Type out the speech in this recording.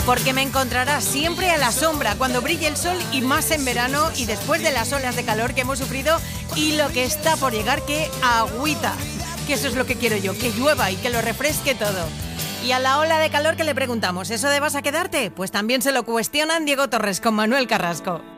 Porque me encontrarás siempre a la sombra cuando brille el sol y más en verano y después de las olas de calor que hemos sufrido y lo que está por llegar, que agüita. Que eso es lo que quiero yo, que llueva y que lo refresque todo. Y a la ola de calor que le preguntamos, ¿eso de vas a quedarte? Pues también se lo cuestionan Diego Torres con Manuel Carrasco.